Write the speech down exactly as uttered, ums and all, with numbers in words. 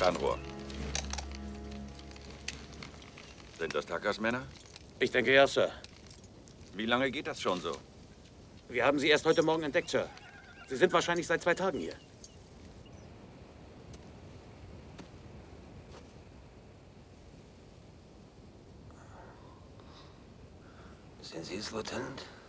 Fernrohr. Sind das Tuckers Männer? Ich denke ja, Sir. Wie lange geht das schon so? Wir haben sie erst heute Morgen entdeckt, Sir. Sie sind wahrscheinlich seit zwei Tagen hier. Sind Sie es, Lieutenant?